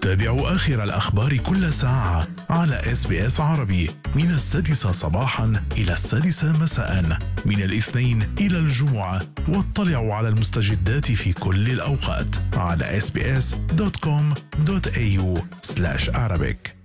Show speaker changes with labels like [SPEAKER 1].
[SPEAKER 1] تابعوا آخر الأخبار كل ساعة على SBS عربي من 6 صباحا إلى 6 مساء من الاثنين إلى الجمعة، واطلعوا على المستجدات في كل الأوقات على sbs.com.au/Arabic.